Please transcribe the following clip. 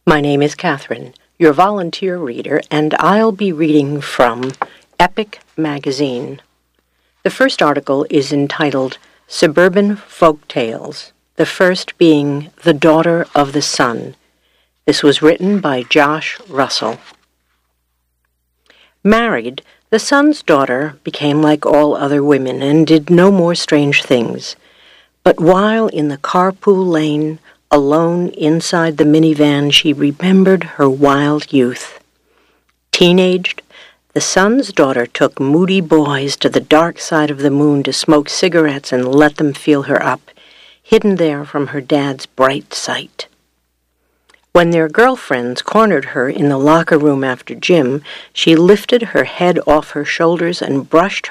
My name is Catherine, your volunteer reader, and I'll be reading from Epic Magazine. The first article is entitled Suburban Folk Tales, the first being The Daughter of the Sun. This was written by Josh Russell. Married, the sun's daughter became like all other women and did no more strange things. But while in the carpool lane, alone inside the minivan, she remembered her wild youth. Teenaged, the sun's daughter took moody boys to the dark side of the moon to smoke cigarettes and let them feel her up, hidden there from her dad's bright sight. When their girlfriends cornered her in the locker room after gym, she lifted her head off her shoulders and brushed